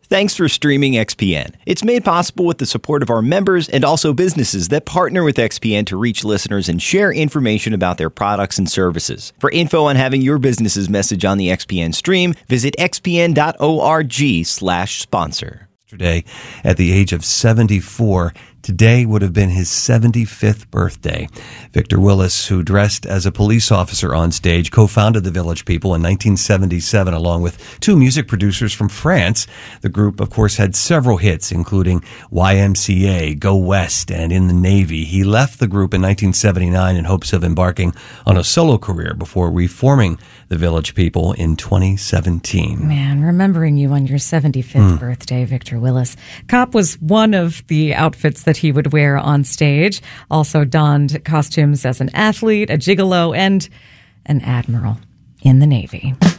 Thanks for streaming XPN. It's made possible with the support of our members and also businesses that partner with XPN to reach listeners and share information about their products and services. For info on having your business's message on the XPN stream, visit xpn.org/sponsor. Yesterday, at the age of 74, today would have been his 75th birthday. Victor Willis, who dressed as a police officer on stage, co-founded the Village People in 1977 along with two music producers from France. The group, of course, had several hits, including YMCA, Go West, and In the Navy. He left the group in 1979 in hopes of embarking on a solo career before reforming the Village People in 2017. Man, remembering you on your 75th birthday, Victor Willis. Cop was one of the outfits that he would wear on stage. Also donned costumes as an athlete, a gigolo, and an admiral in the Navy.